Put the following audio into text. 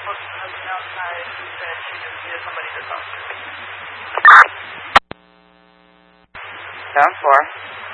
spoke to her husband outside. He said she just needed somebody to talk to. Down 4.